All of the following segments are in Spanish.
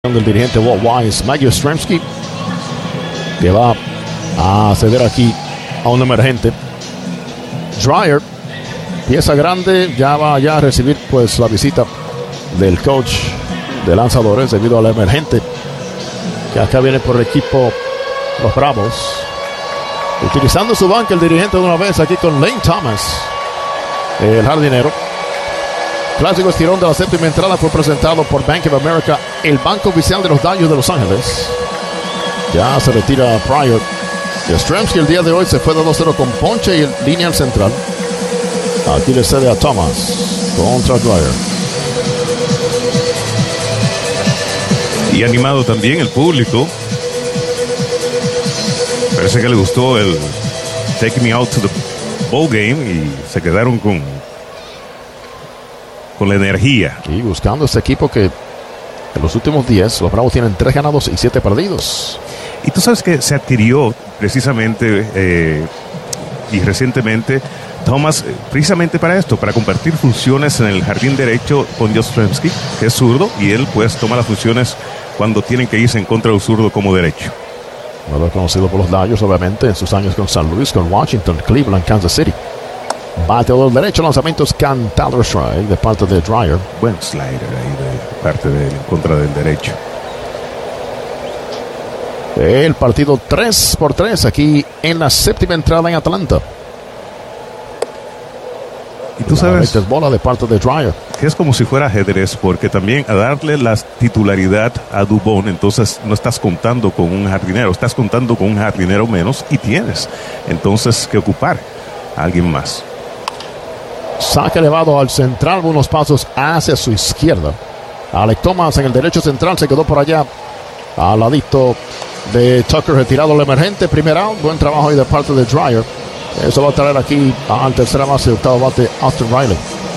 Del dirigente Walt Weiss, Mike Yastrzemski, que va a ceder aquí a un emergente. Dreyer, pieza grande, ya va a recibir pues la visita del coach de lanzadores debido al emergente que acá viene por el equipo los Bravos, utilizando su banca el dirigente de una vez aquí con Lane Thomas, el jardinero. Clásico estirón de la séptima entrada fue presentado por Bank of America, el banco oficial de los Dodgers de Los Ángeles. Ya se retira Pryor. Yastrzemski el día de hoy se fue de 2-0 con ponche y el línea central. Aquí le cede a Thomas contra Dreyer. Y animado también el público. Parece que le gustó el Take Me Out to the Ball Game y se quedaron con la energía. Y buscando este equipo que en los últimos 10, los Bravos tienen 3 ganados y 7 perdidos. Y tú sabes que se adquirió precisamente y recientemente Thomas precisamente para esto, para compartir funciones en el jardín derecho con Yastrzemski, que es zurdo, y él pues toma las funciones cuando tienen que irse en contra del zurdo como derecho. Bueno, conocido por los Dodgers obviamente en sus años con San Luis, con Washington, Cleveland, Kansas City. Bateador derecho, lanzamientos cantado strike de parte de Dreyer. Buen slider ahí de parte de él en contra del derecho. El partido 3-3 aquí en la séptima entrada en Atlanta. Y tú sabes, es bola de parte de Dreyer, que es como si fuera ajedrez, porque también a darle la titularidad a Dubón, entonces no estás contando con un jardinero, estás contando con un jardinero menos y tienes entonces que ocupar a alguien más. Saque elevado al central, unos pasos hacia su izquierda. Alec Thomas en el derecho central se quedó por allá al ladito de Tucker, retirado el emergente. Primer out, buen trabajo ahí de parte de Dreyer. Eso va a traer aquí al tercera base, octavo bate, Austin Riley.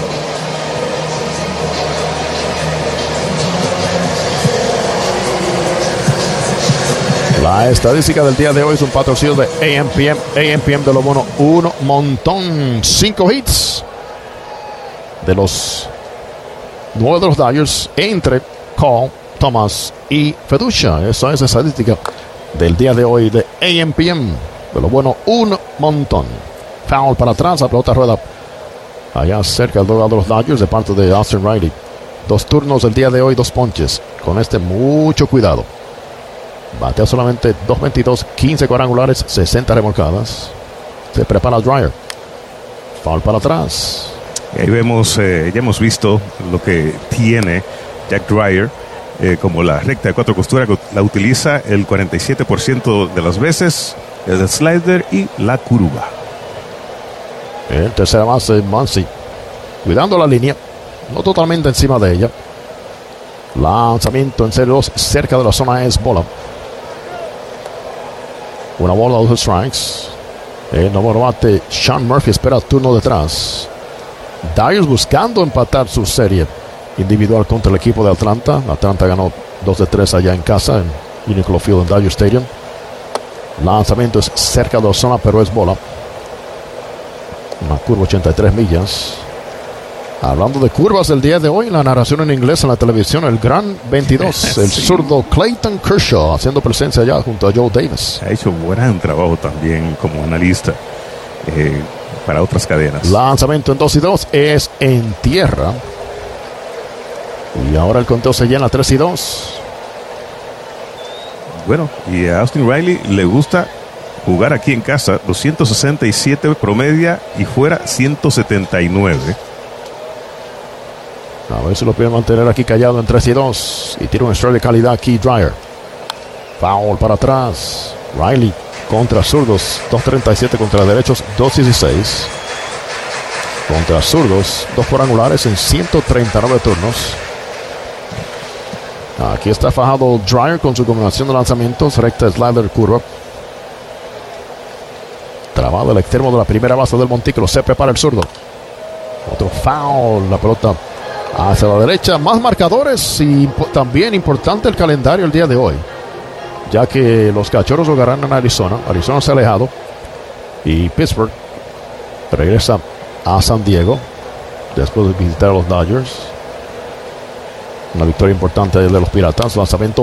La estadística del día de hoy es un patrocinio de AMPM. AMPM de lo bueno, un montón. 5 hits de los 9 de los Dodgers entre Cole, Thomas y Feducia. Esa es la estadística del día de hoy de AMPM. De lo bueno, un montón. Foul para atrás, la pelota rueda allá cerca del dugout de los Dodgers de parte de Austin Riley. 2 turnos del día de hoy, 2 ponches. Con este mucho cuidado. Batea solamente 2.22, 15 cuadrangulares, 60 remolcadas. Se prepara Dreyer. Foul para atrás. Y ahí vemos, ya hemos visto lo que tiene Jack Dreyer como la recta de 4 costuras, que la utiliza el 47% de las veces, el slider y la curva. El tercera base, Muncy, cuidando la línea, no totalmente encima de ella. Lanzamiento en serie 2, cerca de la zona es bola. Una bola, 2 strikes. El noveno bate, Sean Murphy, espera turno detrás. Dodgers buscando empatar su serie individual contra el equipo de Atlanta. Atlanta ganó 2-3 allá en casa en Uniqlo Field en Dodger Stadium. Lanzamiento es cerca de la zona, pero es bola. Una curva 83 millas. Hablando de curvas del día de hoy, la narración en inglés en la televisión, el gran 22, el zurdo Clayton Kershaw haciendo presencia allá junto a Joe Davis. Ha hecho un buen trabajo también como analista para otras cadenas. Lanzamiento en 2-2 es en tierra. Y ahora el conteo se llena 3-2. Bueno, y a Austin Riley le gusta jugar aquí en casa. 267 promedia y fuera 179. A ver si lo puede mantener aquí callado en 3-2. Y tira un strike de calidad aquí Dreyer. Foul para atrás. Riley contra zurdos, 2.37 contra derechos, 2.16. Contra zurdos, 2 cuadrangulares en 139 turnos. Aquí está fajado Dreyer con su combinación de lanzamientos, recta, slider, curva. Trabado el extremo de la primera base del montículo. Se prepara el zurdo. Otro foul. La pelota hacia la derecha. Más marcadores y también importante el calendario el día de hoy, ya que los Cachorros jugarán en Arizona. Arizona se ha alejado y Pittsburgh regresa a San Diego después de visitar a los Dodgers. Una victoria importante de los Piratas. Lanzamiento